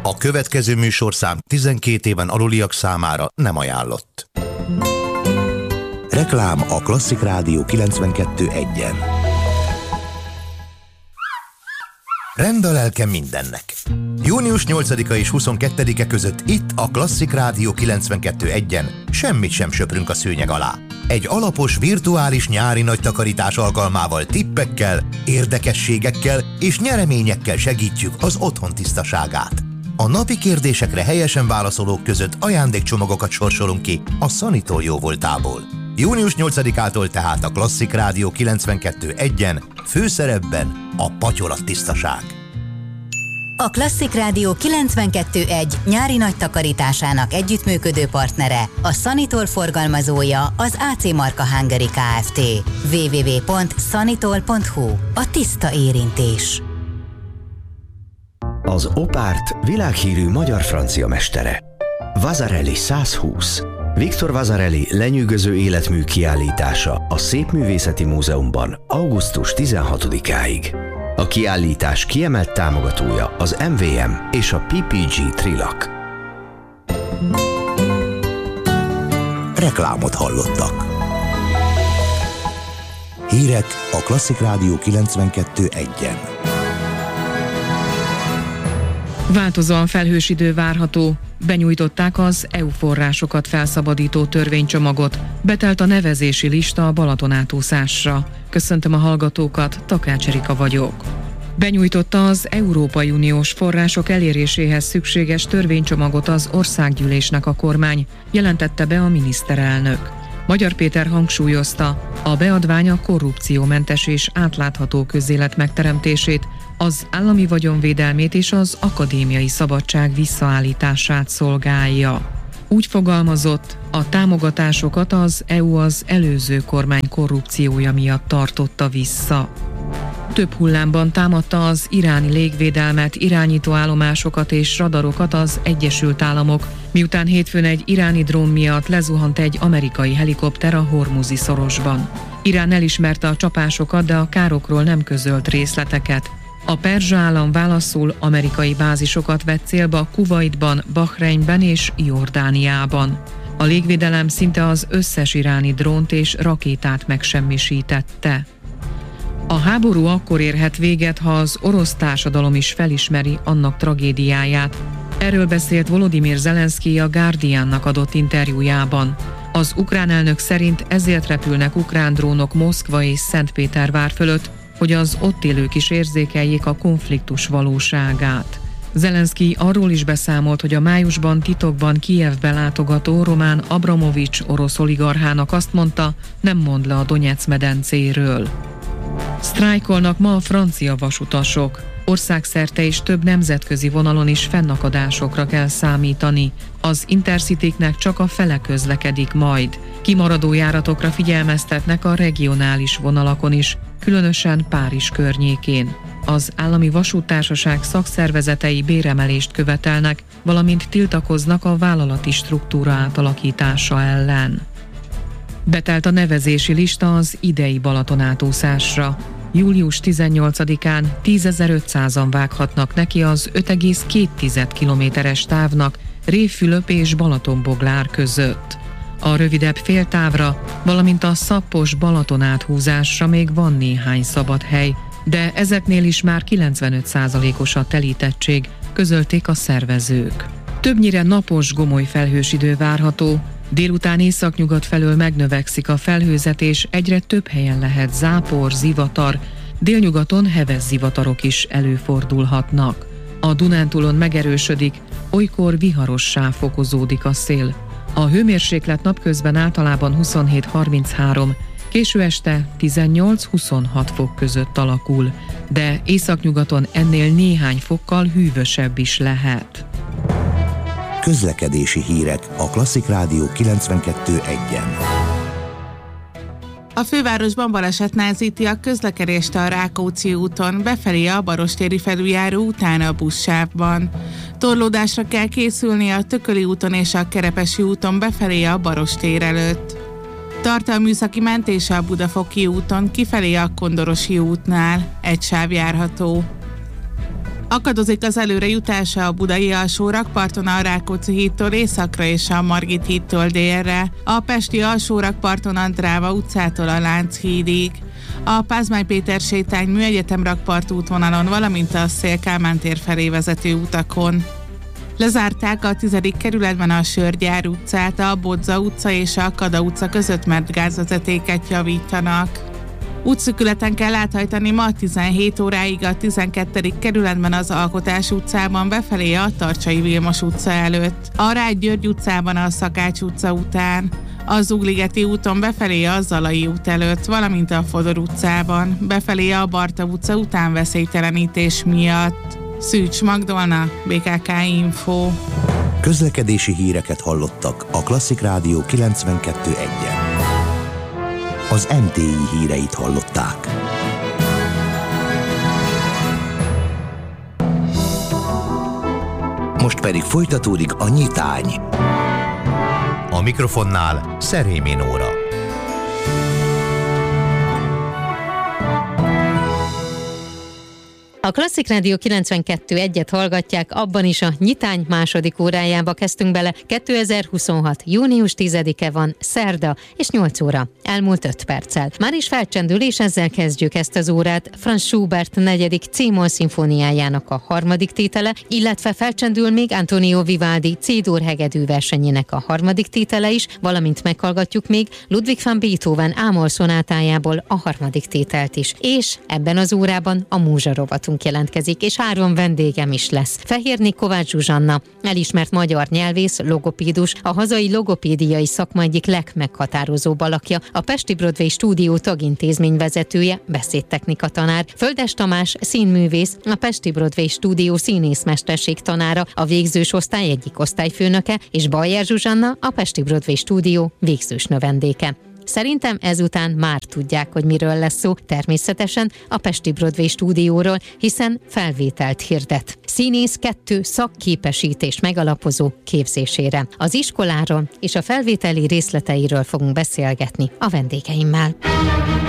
A következő műsorszám 12 éven aluliak számára nem ajánlott. Reklám a Klasszik Rádió 92.1-en. Rend a lelke mindennek. Június 8-a és 22-e között itt a Klasszik Rádió 92.1-en semmit sem söprünk a szőnyeg alá. Egy alapos virtuális nyári nagy takarítás alkalmával tippekkel, érdekességekkel és nyereményekkel segítjük az otthon tisztaságát. A napi kérdésekre helyesen válaszolók között ajándékcsomagokat sorsolunk ki a Sanitol jóvoltából. Június 8-ától tehát a Klasszik Rádió 92.1-en főszerepben a patyolat tisztaság. A Klasszik Rádió 92.1 nyári nagy takarításának együttműködő partnere, a Sanitol forgalmazója az AC Marka Hungary Kft. www.sanitol.hu. A tiszta érintés. Az Opárt világhírű magyar-francia mestere. Vasarely 120. Viktor Vasarely lenyűgöző életmű kiállítása a Szépművészeti Múzeumban augusztus 16-áig. A kiállítás kiemelt támogatója az MVM és a PPG Trilak. Reklámot hallottak. Hírek a Klasszik Rádió 92.1-en. Változóan felhős idő várható. Benyújtották az EU forrásokat felszabadító törvénycsomagot. Betelt a nevezési lista a Balatonátúszásra. Köszöntöm a hallgatókat, Takács Erika vagyok. Benyújtotta az Európai Uniós források eléréséhez szükséges törvénycsomagot az országgyűlésnek a kormány, jelentette be a miniszterelnök. Magyar Péter hangsúlyozta, a beadvány a korrupciómentes és átlátható közélet megteremtését, az állami vagyonvédelmét és az akadémiai szabadság visszaállítását szolgálja. Úgy fogalmazott, a támogatásokat az EU az előző kormány korrupciója miatt tartotta vissza. Több hullámban támadta az iráni légvédelmet, irányító állomásokat és radarokat az Egyesült Államok, miután hétfőn egy iráni drón miatt lezuhant egy amerikai helikopter a Hormuzi szorosban. Irán elismerte a csapásokat, de a károkról nem közölt részleteket. A perzsa állam válaszul amerikai bázisokat vett célba Kuwaitban, Bahreinben és Jordániában. A légvédelem szinte az összes iráni drónt és rakétát megsemmisítette. A háború akkor érhet véget, ha az orosz társadalom is felismeri annak tragédiáját. Erről beszélt Volodymyr Zelenszkij a Guardiannak adott interjújában. Az ukrán elnök szerint ezért repülnek ukrán drónok Moszkva és Szentpétervár fölött, hogy az ott élők is érzékeljék a konfliktus valóságát. Zelenszkij arról is beszámolt, hogy a májusban titokban Kijevbe látogató Roman Abramovics orosz oligarchának azt mondta, nem mond le a Donec medencéről. Sztrájkolnak ma a francia vasutasok. Országszerte és több nemzetközi vonalon is fennakadásokra kell számítani. Az Intercityknek csak a fele közlekedik majd. Kimaradó járatokra figyelmeztetnek a regionális vonalakon is, különösen Párizs környékén. Az állami vasúttársaság szakszervezetei béremelést követelnek, valamint tiltakoznak a vállalati struktúra átalakítása ellen. Betelt a nevezési lista az idei Balatonátúszásra. Július 18-án 10.500-an vághatnak neki az 5,2 kilométeres távnak Révfülöp és Balatonboglár között. A rövidebb féltávra, valamint a szappos Balaton-áthúzásra még van néhány szabad hely, de ezeknél is már 95%-os a telítettség, közölték a szervezők. Többnyire napos, gomoly felhős idő várható, délután északnyugat felől megnövekszik a felhőzet, és egyre több helyen lehet zápor, zivatar, délnyugaton heves zivatarok is előfordulhatnak. A Dunántúlon megerősödik, olykor viharossá fokozódik a szél. A hőmérséklet napközben általában 27-33, késő este 18-26 fok között alakul, de északnyugaton ennél néhány fokkal hűvösebb is lehet. Közlekedési hírek a Klasszik Rádió 92.1-en. A fővárosban baleset nehezíti a közlekedést a Rákóczi úton, befelé a Barostéri felüljáró után a buszsávban. Torlódásra kell készülni a Tököli úton és a Kerepesi úton befelé a Barostér előtt. Tart a műszaki mentés a Budafoki úton kifelé a Kondorosi útnál, egy sáv járható. Akadozik az előrejutása a budai alsórakparton a Rákóczi hídtól északra és a Margit hídtól délre, a pesti alsórakparton a Dráva utcától a Lánchídig, a Pázmány Péter sétánymű Egyetemrakpart útvonalon, valamint a Széll Kálmán tér felé vezető utakon. Lezárták a 10. kerületben a Sörgyár utcát, a Bodza utca és a Kada utca között, mert gázvezetéket javítanak. Útszűkületen kell áthajtani ma 17 óráig a 12. kerületben az Alkotás utcában befelé a Tarcsai Vilmos utca előtt, a Rágy György utcában a Szakács utca után, a Zugligeti úton befelé a Zalai út előtt, valamint a Fodor utcában, befelé a Barta utca utánveszélytelenítés miatt. Szűcs Magdolna, BKK Info. Közlekedési híreket hallottak a Klasszik Rádió 92.1-en. Az MTI híreit hallották. Most pedig folytatódik a nyitány. A mikrofonnál Szerémi Nóra. A Klasszik Rádió 92.1-et hallgatják, abban is a nyitány második órájába kezdtünk bele. 2026. június 10-e van, szerda, és 8 óra. Elmúlt 5 perccel. Már is felcsendül, és ezzel kezdjük ezt az órát. Franz Schubert 4. C-moll szimfóniájának a 3. tétele, illetve felcsendül még Antonio Vivaldi C-dur hegedű versenyének a 3. tétele is, valamint meghallgatjuk még Ludwig van Beethoven A-moll szonátájából a 3. tételt is. És ebben az órában a múzsa rovatunk jelentkezik, és 3 vendégem is lesz. Fehérné Kovács Zsuzsanna, elismert magyar nyelvész, logopédus, a hazai logopédiai szakma egyik legmeghatározóbb alakja, a Pesti Broadway stúdió tagintézmény vezetője, beszédtechnika tanár, Földes Tamás színművész, a Pesti Broadway stúdió színészmesterség tanára, a végzős osztály egyik osztályfőnöke, és Bajer Zsuzsanna, a Pesti Broadway stúdió végzős növendéke. Szerintem ezután már tudják, hogy miről lesz szó, természetesen a Pesti Broadway stúdióról, hiszen felvételt hirdet. Színész 2 szakképesítés megalapozó képzésére. Az iskoláról és a felvételi részleteiről fogunk beszélgetni a vendégeimmel.